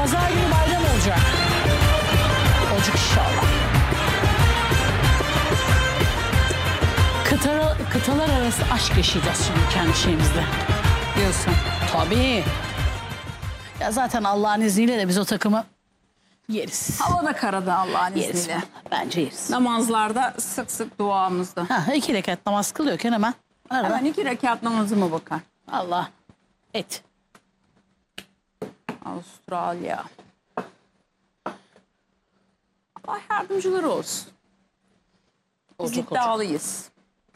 Pazar günü bayram olacak. Olacak inşallah. Kıtalar arası aşk yaşayacağız şimdi kendi şeyimizde. Diyorsun. Tabii. Ya zaten Allah'ın izniyle de biz o takımı yeriz. Havada karada Allah'ın Yeriz. izniyle. Bence yeriz. Namazlarda sık sık duamızda. Ha, 2 rekat namaz kılıyorken hemen arada Hemen 2 rekat namazıma bakar. Allah et. Avustralya. Allah yardımcıları olsun. Biz Olacak. iddialıyız.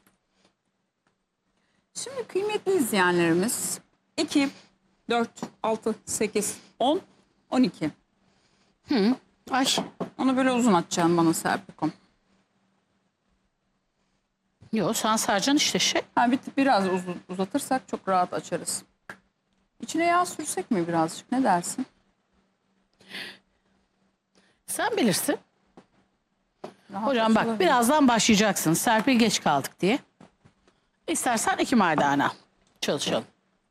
Şimdi kıymetli izleyenlerimiz 2, 4, 6, 8, 10, 12. Ay. Onu böyle uzun atacağım bana Serpikom. Yok sen sarcan işte şey. Ha, biraz uzatırsak çok rahat açarız. İçine yağ sürsek mi birazcık? Ne dersin? Sen bilirsin. Rahat Hocam bak açılır. birazdan başlayacaksın. Serpil geç kaldık diye. İstersen 2 merdane çalışalım.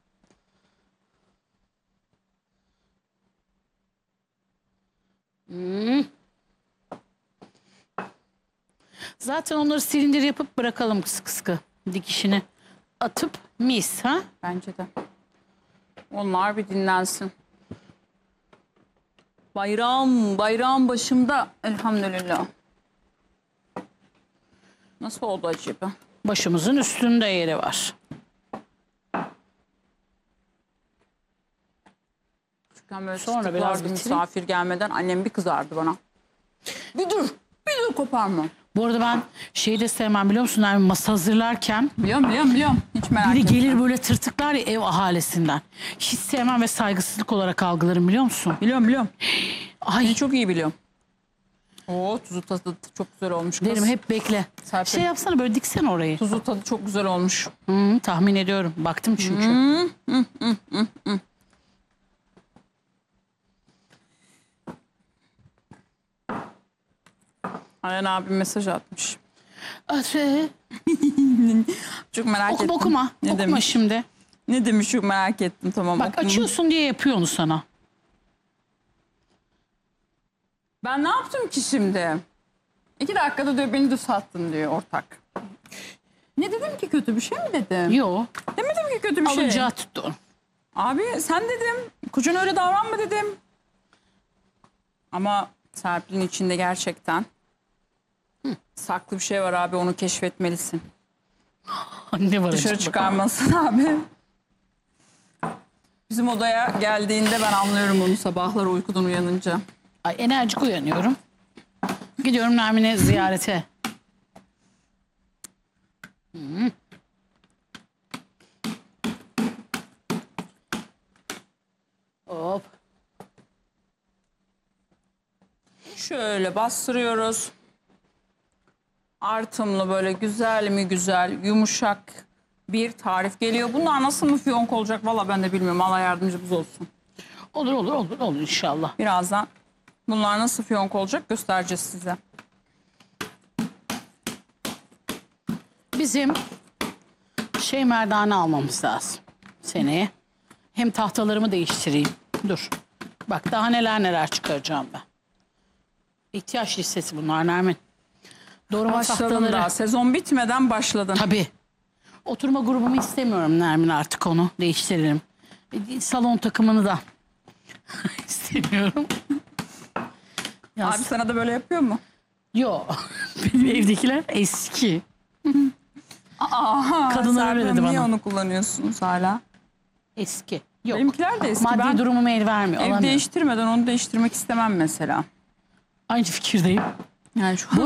Zaten onları silindir yapıp bırakalım sıkı sıkı. Dikişini atıp mis ha. Bence de. Onlar bir dinlensin. Bayram başımda elhamdülillah. Nasıl oldu acaba? Başımızın üstünde yeri var. Küçükken böyle Sonra biraz tutuklardı bitireyim. misafir gelmeden annem bir kızardı bana. Bir dur koparma. Bu arada ben şeyi de sevmem biliyor musun? Yani masa hazırlarken Biliyorum. Hiç merak biri etme. gelir böyle tırtıklar ya ev ahalisinden. Hiç sevmem ve saygısızlık olarak algılarım biliyor musun? Biliyorum. Ay Seni çok iyi biliyorum. Oo, tuzu tadı çok güzel olmuş kız. derim hep bekle. Serpil. Şey yapsana böyle diksene orayı. Tuzu tadı çok güzel olmuş. Tahmin ediyorum. Baktım çünkü. Ayhan abi mesaj atmış. Ate. Çok merak ettim. Okuma. Ne Okuma demiş? şimdi. Ne demiş çok merak ettim, tamam. Bak okuyayım. açıyorsun diye yapıyor onu sana. Ben ne yaptım ki şimdi? 2 dakikada diyor beni düz attın diyor ortak. Ne dedim ki, kötü bir şey mi dedim? Yo. Demedim ki kötü bir şey. Alıcağı tuttu. Abi sen dedim. Kocana öyle davranma dedim. Ama Serpil'in içinde gerçekten saklı bir şey var abi, onu keşfetmelisin. Ne var Dışarı acaba? çıkarmasın abi. Bizim odaya geldiğinde ben anlıyorum onu sabahları uykudan uyanınca. Ay, enerjik uyanıyorum. Gidiyorum Nermin'e ziyarete. Hop. Şöyle bastırıyoruz. Artımlı böyle güzel mi güzel yumuşak bir tarif geliyor. Bunlar nasıl mı fiyonk olacak valla ben de bilmiyorum. Allah yardımcımız olsun. Olur inşallah. Birazdan bunlar nasıl fiyonk olacak göstereceğiz size. Bizim şey merdane almamız lazım seneye. Hem tahtalarımı değiştireyim. Dur. Bak daha neler çıkaracağım ben. İhtiyaç listesi bunlar Nermin. Doğrama Başladın tahtaları. daha. Sezon bitmeden başladın. Tabii. Oturma grubumu istemiyorum Nermin, artık onu değiştirelim. Salon takımını da istemiyorum. Abi sana da böyle yapıyor mu? Yo. Benim evdekiler eski. Kadınlar öyle dedi Niye bana. onu kullanıyorsunuz hala? Eski. Yok. Benimkiler de eski. Maddi Ben durumum el vermiyor. ev alamıyorum. değiştirmeden onu değiştirmek istemem mesela. Aynı fikirdeyim. Yani şu